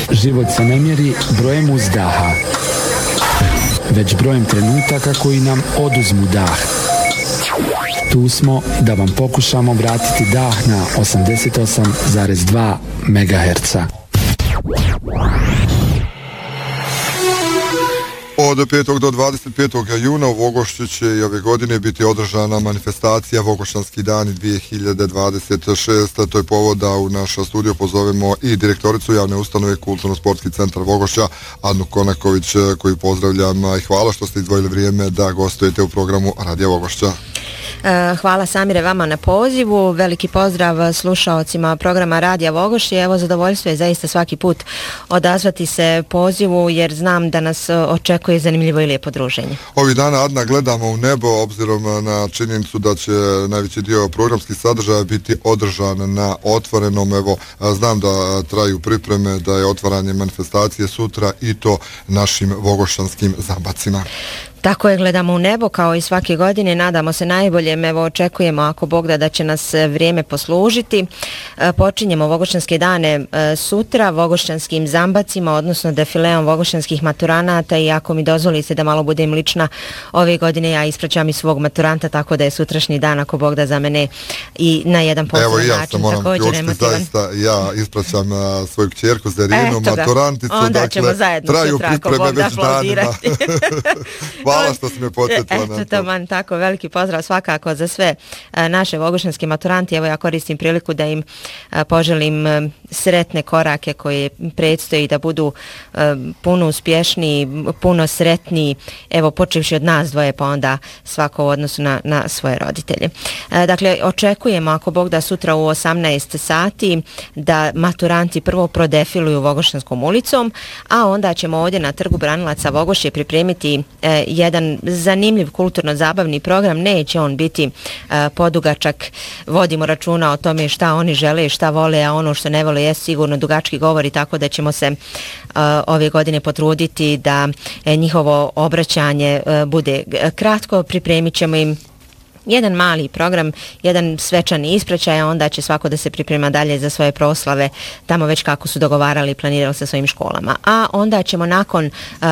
Život se ne mjeri brojem uzdaha, već brojem trenutaka koji nam oduzmu dah. Tu smo da vam pokušamo vratiti dah na 88,2 MHz. Od 5. do 25. juna u Vogošću će i ove godine biti održana manifestacija Vogošćanski dani 2026. To je povod da u naš studio pozovemo i direktoricu javne ustanove Kulturno-sportski centar Vogošća, Adnu Konaković, koju pozdravljam i hvala što ste izdvojili vrijeme da gostujete u programu Radija Vogošća. Hvala Samire vama na pozivu, veliki pozdrav slušaocima programa Radija Vogošće. Evo, zadovoljstvo je zaista svaki put odazvati se pozivu jer znam da nas očekuje zanimljivo i lijepo druženje. Ovih dana, Adna, gledamo u nebo obzirom na činjenicu da će najveći dio programskih sadržaja biti održan na otvorenom. Evo, znam da traju pripreme, da je otvaranje manifestacije sutra i to našim vogošćanskim zabacima. Tako je, gledamo u nebo kao i svake godine, nadamo se najboljem, evo očekujemo ako Bog da će nas vrijeme poslužiti. Počinjemo Vogošćanske dane sutra vogošćanskim zambacima, odnosno defileom vogošćanskih maturanata i ako mi dozvolite da malo budem lična, ove godine ja ispraćam i svog maturanta, tako da je sutrašnji dan ako Bog da za mene i na jedan poseban način također emotivan. Zaista, ja ispraćam svoju kćerku Zerinu, maturanticu, onda ćemo zajedno traju sutra ako Bog da aplaudirati. Hvala što si me podsjetila na to. Taman, tako, veliki pozdrav svakako za sve naše vogošćanske maturanti. Evo ja koristim priliku da im poželim sretne korake koje predstoji da budu puno uspješniji, puno sretniji, evo počevši od nas dvoje pa onda svako u odnosu na svoje roditelje. Dakle, očekujemo ako Bog da sutra u 18 sati da maturanti prvo prodefiluju Vogošćanskom ulicom, a onda ćemo ovdje na Trgu Branilaca Vogošće pripremiti jedan zanimljiv kulturno-zabavni program. Neće on biti podugačak, vodimo računa o tome šta oni žele, šta vole, a ono što ne vole je sigurno dugački govori, tako da ćemo se ove godine potruditi da njihovo obraćanje bude kratko. Pripremit ćemo im jedan mali program, jedan svečani ispraćaj, a onda će svako da se priprema dalje za svoje proslave tamo već kako su dogovarali i planirali sa svojim školama. A onda ćemo nakon